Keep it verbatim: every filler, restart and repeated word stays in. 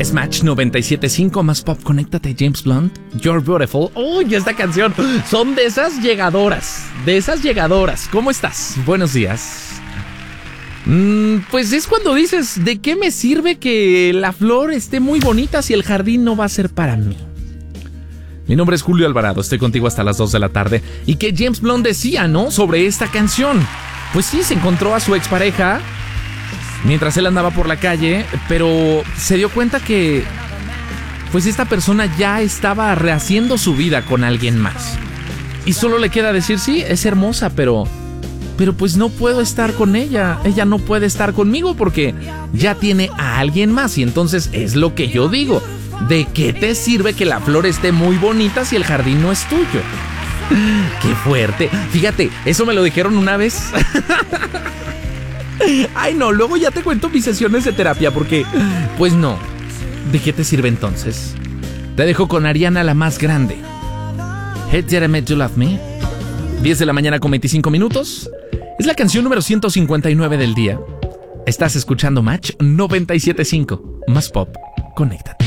Smash noventa y siete punto cinco más pop, conéctate, James Blunt, You're Beautiful. Uy, esta canción son de esas llegadoras, de esas llegadoras. ¿Cómo estás? Buenos días. Mm, pues es cuando dices, ¿de qué me sirve que la flor esté muy bonita si el jardín no va a ser para mí? Mi nombre es Julio Alvarado, estoy contigo hasta las dos de la tarde. ¿Y qué James Blunt decía, no? Sobre esta canción. Pues sí, se encontró a su expareja mientras él andaba por la calle, pero se dio cuenta que pues esta persona ya estaba rehaciendo su vida con alguien más. Y solo le queda decir, sí, es hermosa, pero pero pues no puedo estar con ella. Ella no puede estar conmigo porque ya tiene a alguien más. Y entonces es lo que yo digo. ¿De qué te sirve que la flor esté muy bonita si el jardín no es tuyo? ¡Qué fuerte! Fíjate, eso me lo dijeron una vez. Ay, no, luego ya te cuento mis sesiones de terapia porque, pues no. ¿De qué te sirve entonces? Te dejo con Ariana, la más grande. Hey, Did I Make You Love Me? diez de la mañana con veinticinco minutos. Es la canción número ciento cincuenta y nueve del día. Estás escuchando Match noventa y siete punto cinco. Más pop, conéctate.